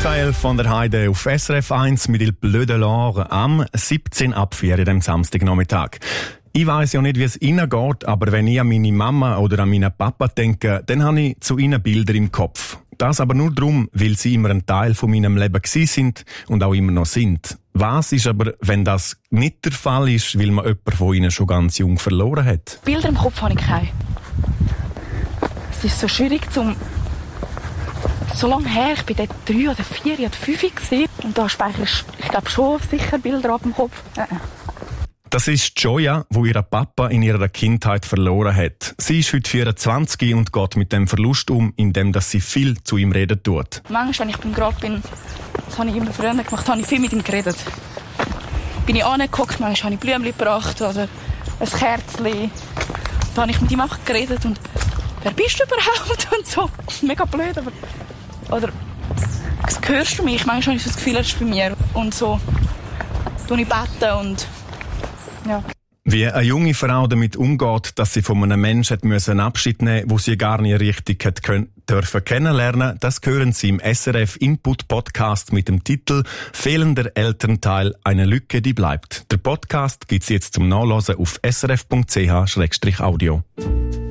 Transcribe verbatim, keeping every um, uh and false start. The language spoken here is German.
Michael von der Heide auf S R F eins mit Il Bleu de l'Or am siebzehn ab vier in dem Samstagnachmittag. Ich weiss ja nicht, wie es Ihnen geht, aber wenn ich an meine Mama oder an meinen Papa denke, dann habe ich zu ihnen Bilder im Kopf. Das aber nur darum, weil sie immer ein Teil von meinem Leben gewesen sind und auch immer noch sind. Was ist aber, wenn das nicht der Fall ist, weil man jemanden von ihnen schon ganz jung verloren hat? Bilder im Kopf habe ich keine. Es ist so schwierig zum... So lange her, ich war dort drei oder vier oder fünf gewesen. Und da speichere ich, ich glaube schon sicher Bilder ab dem Kopf. Äh. Das ist Joya, die ihren Papa in ihrer Kindheit verloren hat. Sie ist heute vierundzwanzig und geht mit dem Verlust um, indem sie viel zu ihm reden tut. Manchmal, wenn ich beim Grab bin, das habe ich immer früher gemacht, habe ich viel mit ihm geredet. Bin ich angeguckt, manchmal habe ich Blümchen gebracht oder ein Kerzchen. Da habe ich mit ihm einfach geredet und wer bist du überhaupt? Und so. Mega blöd, aber... Oder hörst du mich? Manchmal habe ich so das Gefühl, er ist bei mir. Und so tue ich beten und... Ja. Wie eine junge Frau damit umgeht, dass sie von einem Menschen müssen Abschied nehmen, wo sie gar nicht richtig hat können, dürfen kennenlernen, das hören Sie im S R F Input Podcast mit dem Titel Fehlender Elternteil, eine Lücke, die bleibt. Der Podcast gibt's jetzt zum Nachlesen auf s r f punkt c h slash audio.